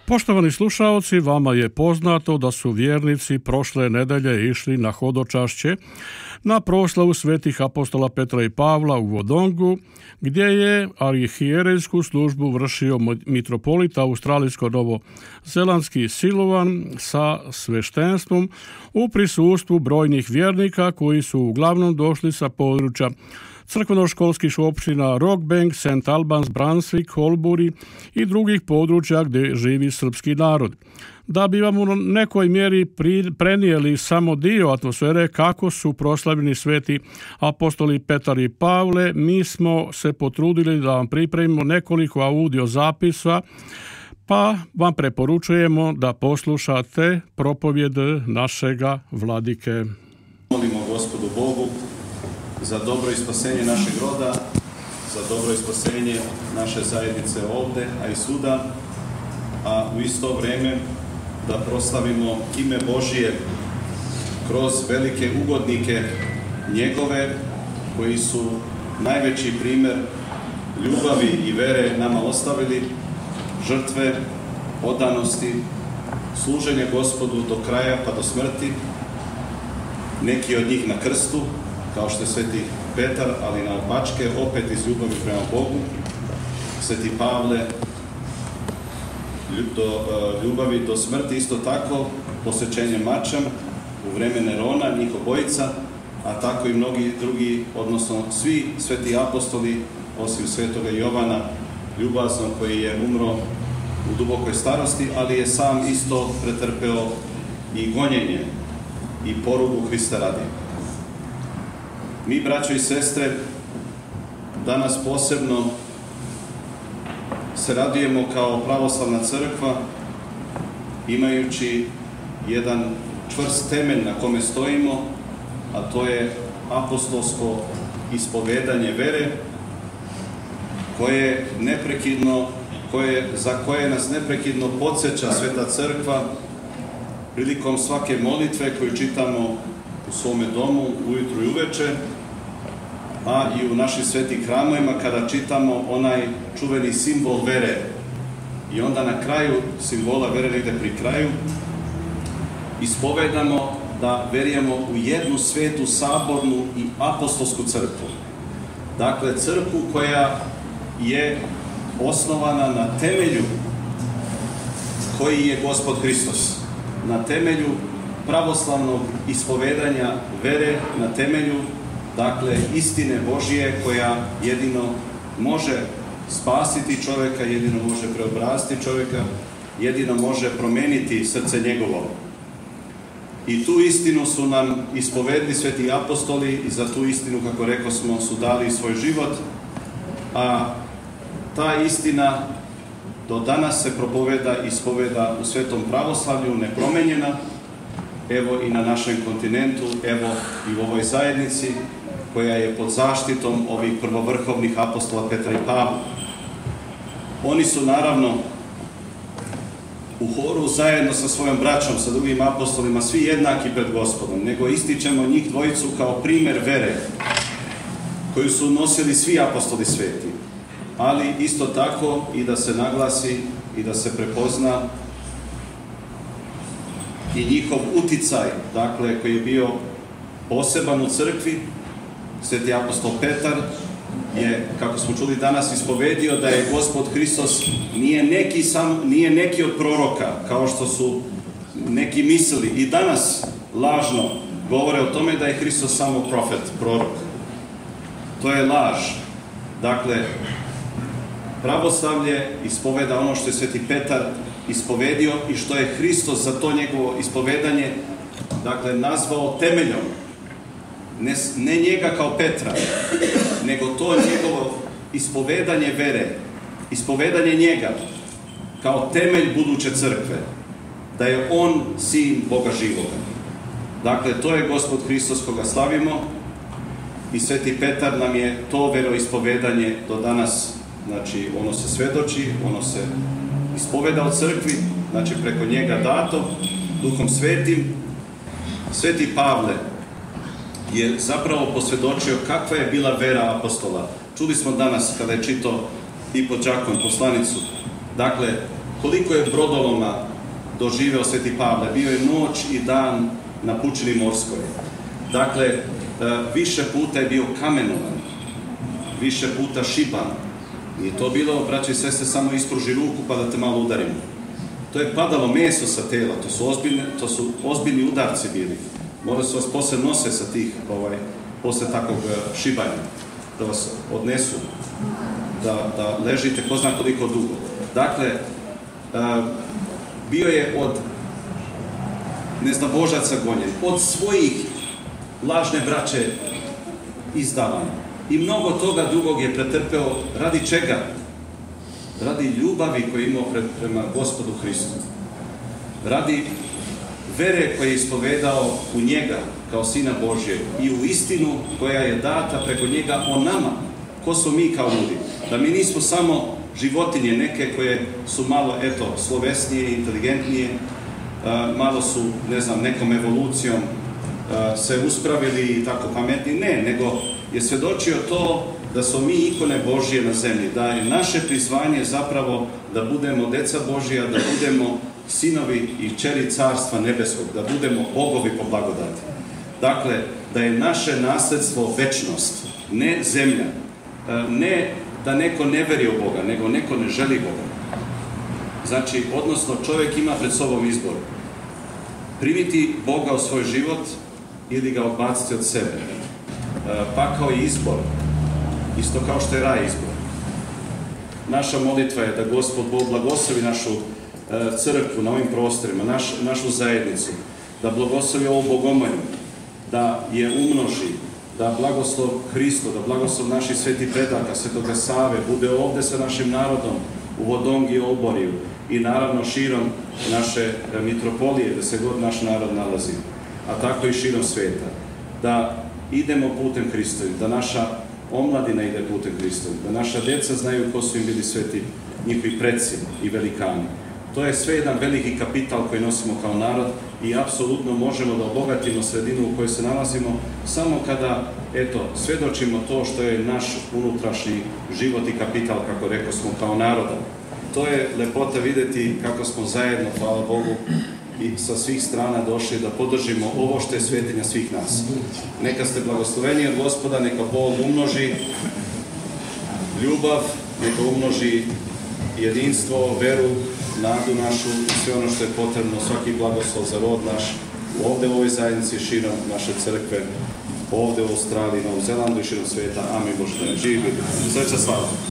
Poštovani slušaoci, vama je poznato da su vjernici prošle nedelje išli na hodočašće na proslavu svetih apostola Petra i Pavla u Wodongu, gdje je arhijerejsku službu vršio mitropolit australijsko-novozelandski Silovan sa sveštenstvom u prisustvu brojnih vjernika koji su uglavnom došli sa područja crkveno-školskih općina Rockbank, St. Albans, Brunswick, Holbury i drugih područja gdje živi srpski narod. Da bi vam u nekoj mjeri prenijeli samo dio atmosfere kako su proslavljeni sveti apostoli Petar i Pavle, mi smo se potrudili da vam pripremimo nekoliko audio zapisa, pa vam preporučujemo da poslušate propovjed našega vladike. Molimo Gospodu Bogu za dobro i spasenje našeg roda, za dobro i spasenje naše zajednice ovdje, a i svuda, a u isto vrijeme da proslavimo ime Božije kroz velike ugodnike njegove, koji su najveći primjer ljubavi i vere nama ostavili, žrtve, odanosti, služenje Gospodu do kraja pa do smrti, neki od njih na krstu, kao što je sveti Petar, ali na opačke, opet iz ljubavi prema Bogu, sveti Pavle, ljubavi do smrti, isto tako posjećenje mačem u vreme Nerona, njih obojica, a tako i mnogi drugi, odnosno svi sveti apostoli, osim svetoga Jovana, ljubazno, koji je umro u dubokoj starosti, ali je sam isto pretrpeo i gonjenje i porugu Hrista radi. Mi, braćo i sestre, danas posebno se radujemo kao pravoslavna crkva, imajući jedan čvrst temelj na kome stojimo, a to je apostolsko ispovedanje vere, za koje nas neprekidno podsjeća Sveta crkva prilikom svake molitve koju čitamo u svome domu ujutru i uveče, a i u našim svetim hramovima kada čitamo onaj čuveni simbol vere. I onda na kraju simbola vere, negdje pri kraju, ispovedamo da verujemo u jednu svetu, sabornu i apostolsku crkvu. Dakle, crkvu koja je osnovana na temelju koji je Gospod Hristos, na temelju pravoslavnog ispovedanja vere, na temelju, dakle, istine Božije koja jedino može spasiti čovjeka, jedino može preobraziti čovjeka, jedino može promijeniti srce njegovo. I tu istinu su nam ispovedili sveti apostoli i za tu istinu, kako rekao smo, su dali svoj život, a ta istina do danas se propoveda i ispoveda u svetom pravoslavlju nepromenjena, evo i na našem kontinentu, evo i u ovoj zajednici koja je pod zaštitom ovih prvovrhovnih apostola Petra i Pavla. Oni su naravno u horu zajedno sa svojom braćom, sa drugim apostolima, svi jednaki pred Gospodom, nego ističemo njih dvojicu kao primjer vere koju su nosili svi apostoli sveti. Ali isto tako i da se naglasi i da se prepozna i njihov uticaj, dakle, koji je bio poseban u crkvi. Sveti apostol Petar je, kako smo čuli danas, ispovedio da je Gospod Hristos nije neki od proroka, kao što su neki mislili i danas lažno govore o tome da je Hristos samo profet, prorok. To je laž. Dakle, pravoslavlje ispoveda ono što je sveti Petar ispovedio i što je Hristos za to njegovo ispovedanje, dakle, nazvao temeljom. Ne njega kao Petra, nego to njegovo ispovedanje vere, ispovedanje njega kao temelj buduće crkve, da je on sin Boga živoga. Dakle, to je Gospod Hristos koga slavimo i sveti Petar nam je to veroispovedanje do danas, znači ono se svedoči, ono se ispoveda u crkvi, znači preko njega dato, Duhom Svetim. Sveti Pavle je zapravo posvjedočio kakva je bila vera apostola. Čuli smo danas kada je čitao i pod Đakom poslanicu. Dakle, Koliko je brodoloma doživeo Sveti Pavle? Bio je noć i dan na pučini morskoj. Dakle, više puta je bio kamenovan, više puta šiban. Nije to bilo, braći i sestre, samo ispruži ruku pa da te malo udarimo. To je padalo meso sa tela, to su ozbiljni udarci bili. Možda su vas poslije nose sa tih, poslije takvog šibanja, da vas odnesu, da ležite ko zna koliko dugo. Dakle, bio je od neznabožaca gonjen, od svojih lažne braće izdavan. I mnogo toga drugog je pretrpeo. Radi čega? Radi ljubavi koju je imao prema Gospodu Hristu. Radi vere koju je ispovedao u njega kao Sina Božjeg i u istinu koja je data preko njega o nama. Ko smo mi kao ljudi? Da mi nismo samo životinje neke koje su malo, slovesnije, inteligentnije, malo su, nekom evolucijom se uspravili i tako pametni. Ne, nego je svjedočio to da smo mi ikone Božje na zemlji, da je naše prizvanje zapravo da budemo deca Božja, da budemo sinovi i kćeri Carstva Nebeskog, da budemo bogovi po blagodati. Dakle, da je naše nasljedstvo večnost, ne zemlja, ne da neko ne veri u Boga, nego neko ne želi Boga. Znači, odnosno čovjek ima pred sobom izbor. Primiti Boga u svoj život ili ga odbaciti od sebe. Pakao je izbor, isto kao što je raj izbor. Naša molitva je da Gospod Bog blagoslovi našu crkvu na ovim prostorima, našu zajednicu, da blagoslovi ovu bogomolju, da je umnoži, da blagoslov Hristo, da blagoslov naših svetih predaka, Svetoga Save, bude ovdje sa našim narodom u Vodongi i Olboriju i naravno širom naše mitropolije, da se god naš narod nalazi, a tako i širom svijeta. Da idemo putem Hristovim, da naša omladina ide putem Hristovim, da naša djeca znaju ko su im bili sveti njihovi preci i velikani. To je sve jedan veliki kapital koji nosimo kao narod i apsolutno možemo da obogatimo sredinu u kojoj se nalazimo samo kada, svjedočimo to što je naš unutrašnji život i kapital, kako rekao smo, kao naroda. To je lepota vidjeti kako smo zajedno, hvala Bogu, i sa svih strana došli da podržimo ovo što je svetinja svih nas. Neka ste blagosloveni od Gospoda, neka Bog umnoži ljubav, neka umnoži jedinstvo, veru, nadu našu i sve ono što je potrebno, svaki blagoslov za rod naš, ovdje u ovoj zajednici širom naše crkve, ovdje u Australiji, Novom Zelandu i širom svijeta. Amin Bože. Živi, sreća slava.